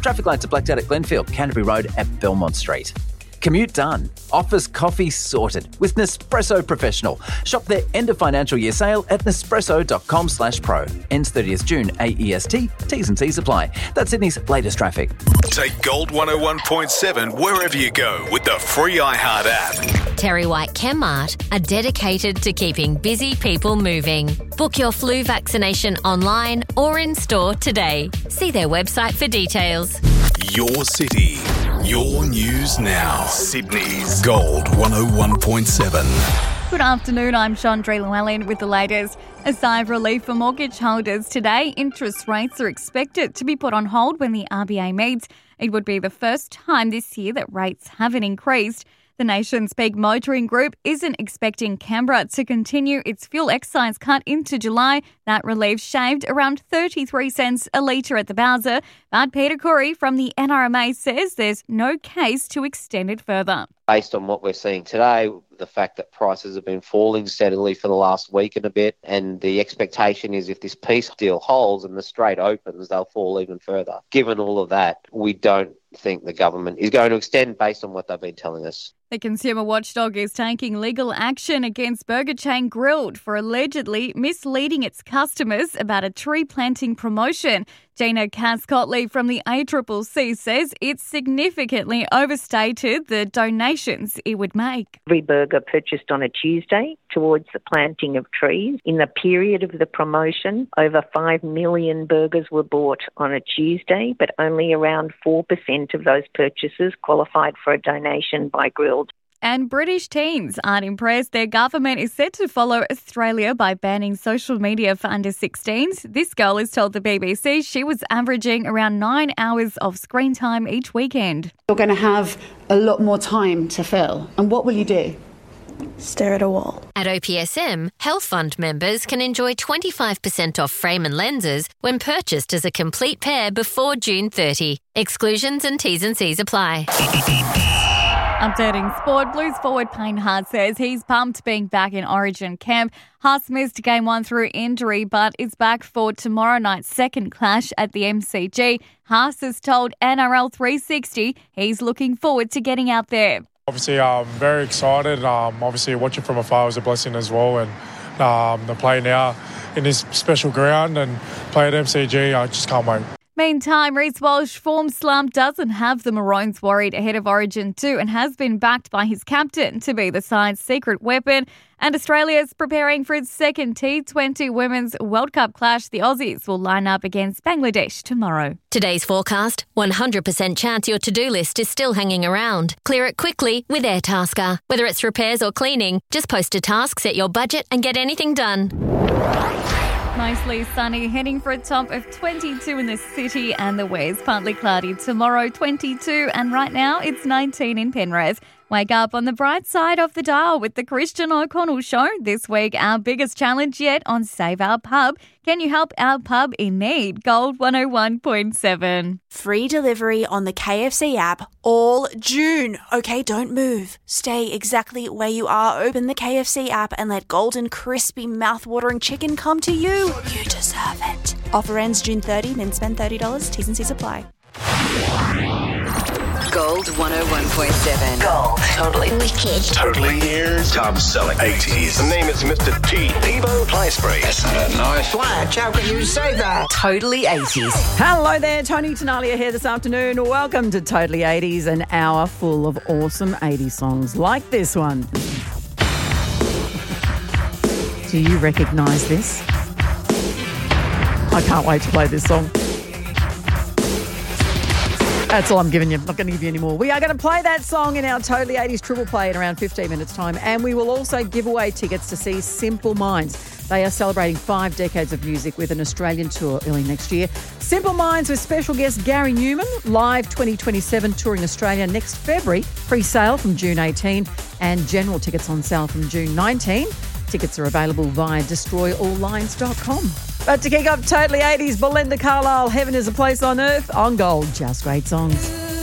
Traffic lights are blacked out at Glenfield, Canterbury Road at Belmont Street. Commute done. Office coffee sorted with Nespresso Professional. Shop their end of financial year sale at nespresso.com/pro. Ends 30th June, AEST. T's and C's apply. That's Sydney's latest traffic. Take Gold 101.7 wherever you go with the free iHeart app. Terry White Chemmart are dedicated to keeping busy people moving. Book your flu vaccination online or in store today. See their website for details. Your city, your news now. Sydney's Gold 101.7. Good afternoon, I'm Chandra Llewellyn with the latest. A sigh of relief for mortgage holders today. Interest rates are expected to be put on hold when the RBA meets. It would be the first time this year that rates haven't increased. The nation's big motoring group isn't expecting Canberra to continue its fuel excise cut into July. That relief shaved around 33 cents a litre at the Bowser. But Peter Corey from the NRMA says there's no case to extend it further. Based on what we're seeing today, the fact that prices have been falling steadily for the last week and a bit, and the expectation is if this peace deal holds and the Strait opens, they'll fall even further. Given all of that, we don't think the government is going to extend based on what they've been telling us. The consumer watchdog is taking legal action against burger chain Grilled for allegedly misleading its customers about a tree planting promotion. Gina Cass-Cotley from the ACCC says it significantly overstated the donations it would make. Every burger purchased on a Tuesday towards the planting of trees. In the period of the promotion, over 5 million burgers were bought on a Tuesday, but only around 4% of those purchases qualified for a donation by Grilled. And British teens aren't impressed. Their government is set to follow Australia by banning social media for under 16s. This girl has told the BBC she was averaging around 9 hours of screen time each weekend. You're going to have a lot more time to fill. And what will you do? Stare at a wall. At OPSM, Health Fund members can enjoy 25% off frame and lenses when purchased as a complete pair before June 30. Exclusions and T's and C's apply. Updating sport, Blues forward Payne Haas says he's pumped being back in Origin camp. Haas missed Game 1 through injury, but is back for tomorrow night's second clash at the MCG. Haas has told NRL 360 he's looking forward to getting out there. Obviously, I'm very excited. Obviously, watching from afar was a blessing as well. And the play now in this special ground and play at MCG, I just can't wait. Meantime, Reece Walsh form slump doesn't have the Maroons worried ahead of Origin 2 and has been backed by his captain to be the side's secret weapon. And Australia's preparing for its second T20 Women's World Cup clash. The Aussies will line up against Bangladesh tomorrow. Today's forecast, 100% chance your to-do list is still hanging around. Clear it quickly with Airtasker. Whether it's repairs or cleaning, just post a task, set your budget and get anything done. Mostly sunny, heading for a top of 22 in the city and the west. Partly cloudy tomorrow, 22, and right now it's 19 in Penrith. Wake up on the bright side of the dial with the Christian O'Connell Show. This week, our biggest challenge yet on Save Our Pub. Can you help our pub in need? Gold 101.7. Free delivery on the KFC app all June. Okay, don't move. Stay exactly where you are. Open the KFC app and let golden, crispy, mouth-watering chicken come to you. You deserve it. Offer ends June 30, then spend $30. T's and C's apply. Gold 101.7. Gold. Totally wicked. Totally ears. Top selling 80s. The name is Mr. T. Evo Play Spray. That's not nice. Flash, how can you say that? Totally 80s. Hello there, Tony Tenalia here this afternoon. Welcome to Totally 80s, an hour full of awesome 80s songs like this one. Do you recognise this? I can't wait to play this song. That's all I'm giving you. I'm not going to give you any more. We are going to play that song in our Totally 80s triple play in around 15 minutes' time, and we will also give away tickets to see Simple Minds. They are celebrating 5 decades of music with an Australian tour early next year. Simple Minds with special guest Gary Newman, live 2027 touring Australia next February. Pre-sale from June 18 and general tickets on sale from June 19. Tickets are available via destroyalllines.com. But to kick up Totally 80s, Belinda Carlisle, Heaven is a Place on Earth on Gold. Just great songs.